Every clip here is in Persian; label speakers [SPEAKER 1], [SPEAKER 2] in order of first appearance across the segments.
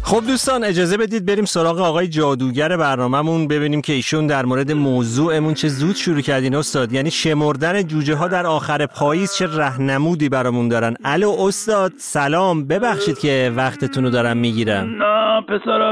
[SPEAKER 1] خب دوستان اجازه بدید بریم سراغ آقای جادوگر برنامه‌مون، ببینیم که ایشون در مورد موضوعمون چه زود شروع کردین استاد. یعنی شمردن جوجه ها در آخر پاییز چه راهنمودی برامون دارن. الو استاد سلام، ببخشید که وقتتون رو دارم میگیرم.
[SPEAKER 2] نه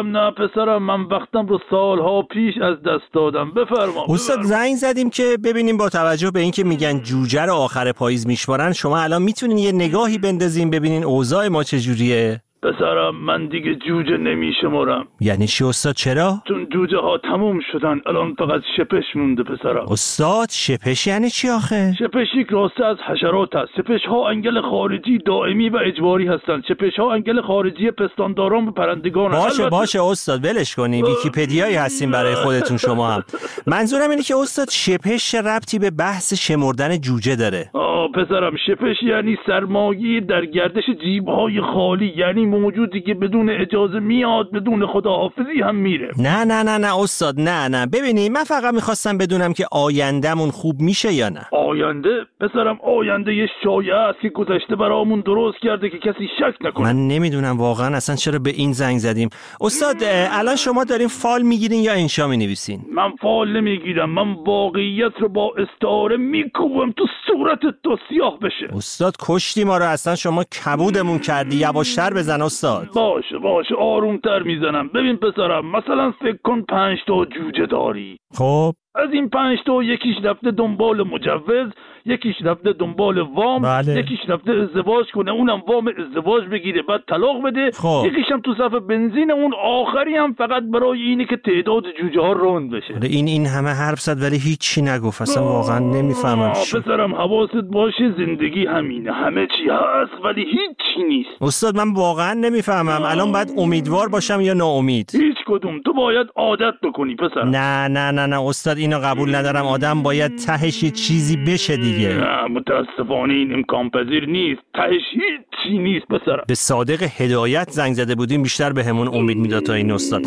[SPEAKER 2] پسرم من وقتم رو سالها پیش از دست دادم. بفرما
[SPEAKER 1] استاد. زنگ زدیم که ببینیم با توجه به اینکه میگن جوجه رو آخر پاییز میشمارن، شما الان میتونین یه نگاهی بندازین ببینین اوضاع ما چجوریه؟
[SPEAKER 2] پسرم من دیگه جوجه نمیشمارم.
[SPEAKER 1] یعنی چی استاد؟ چرا؟
[SPEAKER 2] چون جوجه ها تموم شدن، الان فقط شپش مونده پسرم.
[SPEAKER 1] استاد شپش یعنی چی آخه؟
[SPEAKER 2] شپش یک راسته از حشرات هست. شپش ها انگل خارجی دائمی و اجباری هستند. شپش ها انگل خارجی پستانداران و پرندگان هستند.
[SPEAKER 1] باشه استاد ولش کنیم، ویکی‌پدیایی هستیم برای خودتون شما هم. منظورم اینه که استاد شپش ربطی به بحث شمردن جوجه داره؟
[SPEAKER 2] پسرم شپش یعنی سرمایه در گردش جیب‌های خالی، یعنی موجودی که بدون اجازه میاد بدون خداحافظی هم میره.
[SPEAKER 1] نه استاد، نه ببینید من فقط میخواستم بدونم که آیندهمون خوب میشه یا نه.
[SPEAKER 2] آینده پسرم، آینده یه شایعه است که گذشته برامون درست کرده که کسی شک نکنه.
[SPEAKER 1] من نمیدونم واقعا اصلا چرا به این زنگ زدیم. استاد الان شما دارین فال میگیرین یا انشا مینویسین؟
[SPEAKER 2] من فال نمیگیرم، من واقعیت رو با استعاره میکوبم تو صورتت تا سیاه بشه.
[SPEAKER 1] استاد کشتی ما رو، اصلا شما کبودمون کردی. یواشتر بزن استاد.
[SPEAKER 2] باشه آرومتر میزنم. ببین پسرم، مثلا فکر کن 5 تا جوجه داری.
[SPEAKER 1] خب
[SPEAKER 2] از این 5 تا یکیش رفته دنبال مجوز، یکیش رفته دنبال وام،
[SPEAKER 1] بله.
[SPEAKER 2] یکیش رفته ازدواج کنه، اونم وام ازدواج بگیره بعد طلاق بده.
[SPEAKER 1] خب.
[SPEAKER 2] یکیش هم تو صف بنزین، اون آخری هم فقط برای اینه که تعداد جوجه ها روند بشه.
[SPEAKER 1] این همه حرف زد ولی هیچی نگفت. اصلا واقعا نمیفهمم.
[SPEAKER 2] پسرم حواست باشه، زندگی همینه، همه چی هست ولی هیچی نیست.
[SPEAKER 1] استاد من واقعا نمیفهمم. الان باید امیدوار باشم یا ناامید؟
[SPEAKER 2] هیچ کدوم. تو باید عادت بکنی پسرم.
[SPEAKER 1] نه استاد اینو قبول ندارم. آدم باید تهش یه چیزی بشه دیگه.
[SPEAKER 2] نه متاسفانه این امکان پذیر نیست. تهش هیچی نیست پسرم.
[SPEAKER 1] به صادق هدایت زنگ زده بودیم، بیشتر به همون امید میداد تا این استاد.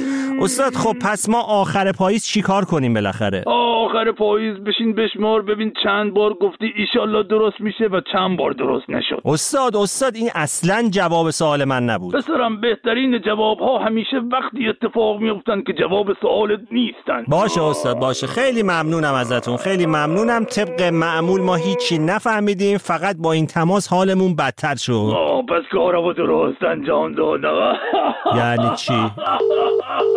[SPEAKER 1] خب پس ما آخر پاییز چی کار کنیم بالاخره؟
[SPEAKER 2] آخر پاییز بشین بشمار ببین چند بار گفتی ایشالله درست میشه و چند بار درست نشد.
[SPEAKER 1] استاد این اصلا جواب سوال من نبود.
[SPEAKER 2] پسرم بهترین جواب ها همیشه وقتی اتفاق میفتن که جواب سوالت نیستن.
[SPEAKER 1] باشه استاد باشه، خیلی ممنونم ازتون، خیلی ممنونم. طبق معمول ما هیچی نفهمیدیم، فقط با این تماس حالمون بدتر شد.
[SPEAKER 2] پس کارمو درست انجام دادم.
[SPEAKER 1] یعنی چی؟